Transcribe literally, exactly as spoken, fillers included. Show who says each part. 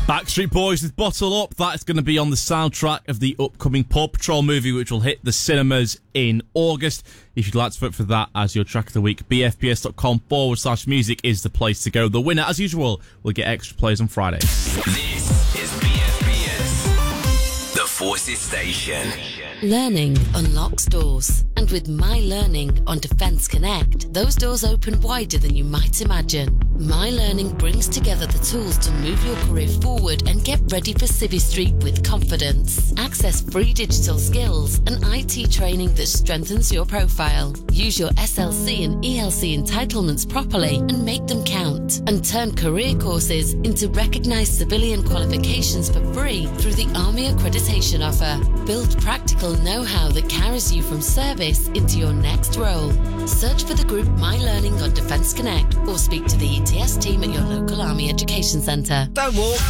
Speaker 1: Backstreet Boys with Bottle Up. That's going to be on the soundtrack of the upcoming Paw Patrol movie, which will hit the cinemas in August. If you'd like to vote for that as your track of the week, bfbs.com forward slash music is the place to go. The winner, as usual, will get extra plays on Friday.
Speaker 2: This is B F B S, the Forces Station.
Speaker 3: Learning unlocks doors. And with My Learning on Defence Connect, those doors open wider than you might imagine. My Learning brings together the tools to move your career forward and get ready for Civvy Street with confidence. Access free digital skills and I T training that strengthens your profile. Use your S L C and E L C entitlements properly and make them count. And turn career courses into recognised civilian qualifications for free through the Army Accreditation Offer. Build practical know-how that carries you from service into your next role. Search for the group My Learning on Defence Connect or speak to the E T S team at your local Army Education Centre.
Speaker 2: Don't walk.